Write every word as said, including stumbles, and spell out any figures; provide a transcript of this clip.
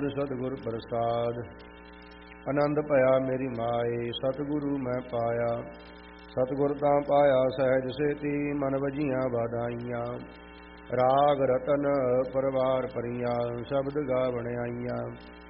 ਗੁਰ ਸਤਿਗੁਰ ਪ੍ਰਸਾਦ। ਆਨੰਦ ਭਇਆ ਮੇਰੀ ਮਾਏ, ਸਤਿਗੁਰੂ ਮੈਂ ਪਾਇਆ। ਸਤਿਗੁਰ ਤਾਂ ਪਾਇਆ ਸਹਿਜ ਸੇਤੀ, ਮਨ ਵਜੀਆਂ ਵਾਧਾਈਆਂ। ਰਾਗ ਰਤਨ ਪਰਵਾਰ ਪਰੀਆਂ, ਸ਼ਬਦ ਗਾਵਣ ਆਈਆਂ।